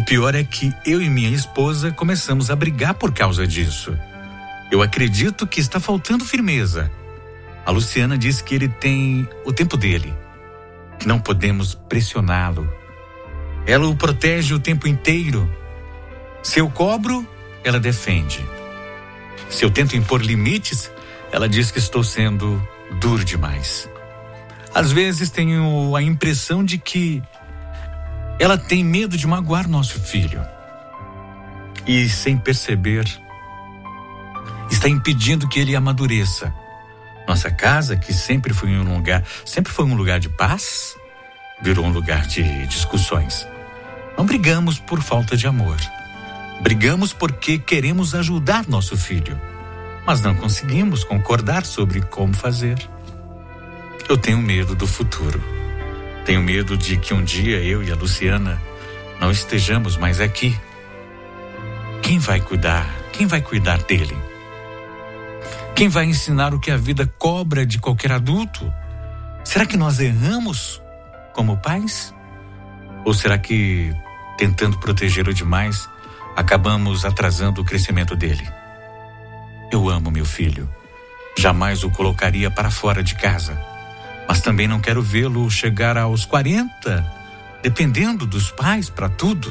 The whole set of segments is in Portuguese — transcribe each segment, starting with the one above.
pior é que eu e minha esposa começamos a brigar por causa disso. Eu acredito que está faltando firmeza. A Luciana diz que ele tem o tempo dele, que não podemos pressioná-lo. Ela o protege o tempo inteiro. Se eu cobro, ela defende. Se eu tento impor limites, ela diz que estou sendo duro demais. Às vezes tenho a impressão de que ela tem medo de magoar nosso filho. E, sem perceber, está impedindo que ele amadureça. Nossa casa, que sempre foi um lugar de paz, virou um lugar de discussões. Não brigamos por falta de amor. Brigamos porque queremos ajudar nosso filho, mas não conseguimos concordar sobre como fazer. Eu tenho medo do futuro. Tenho medo de que um dia eu e a Luciana não estejamos mais aqui. Quem vai cuidar? Quem vai cuidar dele? Quem vai ensinar o que a vida cobra de qualquer adulto? Será que nós erramos como pais? Ou será que, tentando protegê-lo demais, acabamos atrasando o crescimento dele? Eu amo meu filho. Jamais o colocaria para fora de casa. Mas também não quero vê-lo chegar aos 40, dependendo dos pais para tudo.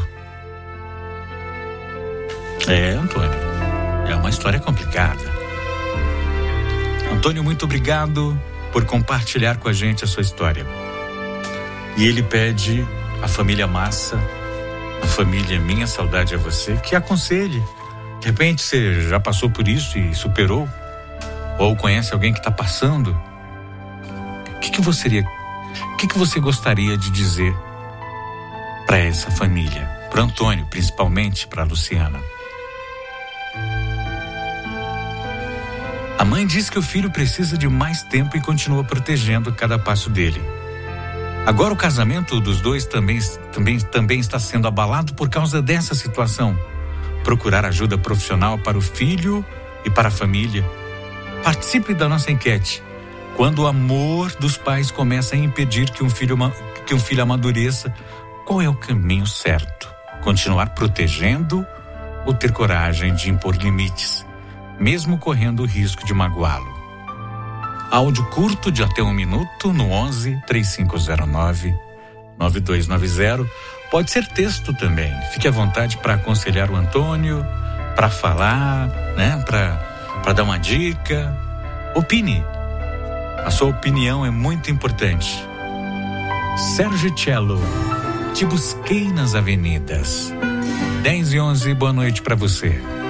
Antônio, é uma história complicada. Antônio, muito obrigado por compartilhar com a gente a sua história. E ele pede à família Massa, a família Minha Saudade é Você, que aconselhe. De repente você já passou por isso e superou, ou conhece alguém que está passando. O que você gostaria de dizer para essa família? Para Antônio, principalmente para Luciana. A mãe diz que o filho precisa de mais tempo e continua protegendo cada passo dele. Agora o casamento dos dois também está sendo abalado por causa dessa situação. Procurar ajuda profissional para o filho e para a família. Participe da nossa enquete. Quando o amor dos pais começa a impedir que um filho amadureça, qual é o caminho certo? Continuar protegendo ou ter coragem de impor limites, mesmo correndo o risco de magoá-lo? Áudio curto de até 1 minuto no 11 3509 9290. Pode ser texto também. Fique à vontade para aconselhar o Antônio, para falar, para dar uma dica. Opine. A sua opinião é muito importante. Sérgio Cello, Te Busquei nas Avenidas. 10 e 11, boa noite para você.